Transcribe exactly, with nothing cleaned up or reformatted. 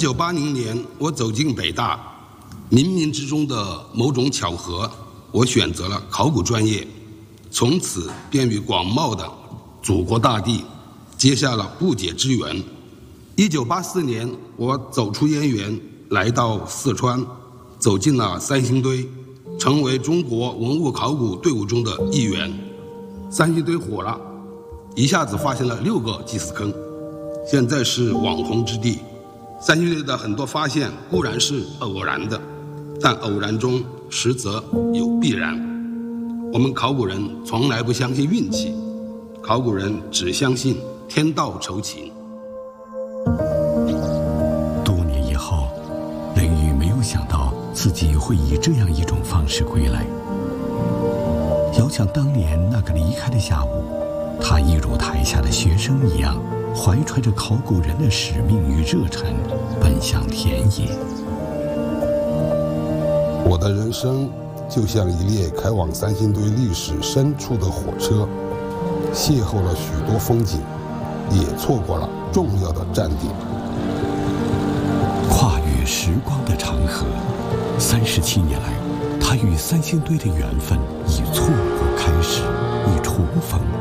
九八零年，我走进北大，冥冥之中的某种巧合，我选择了考古专业，从此便与广袤的祖国大地结下了不解之缘。一九八四年，我走出燕园，来到四川，走进了三星堆，成为中国文物考古队伍中的一员。三星堆火了，一下子发现了六个祭祀坑，现在是网红之地。三星堆的很多发现固然是偶然的，但偶然中实则有必然。我们考古人从来不相信运气，考古人只相信天道酬勤。 多年以后，雷雨没有想到自己会以这样一种方式归来。遥想当年那个离开的下午，他一如台下的学生一样，怀揣着考古人的使命与热忱，奔向田野。 我的人生就像一列开往三星堆历史深处的火车，邂逅了许多风景，也错过了重要的站点。 跨越时光的长河，三十七年来，他与三星堆的缘分以错过开始，以重逢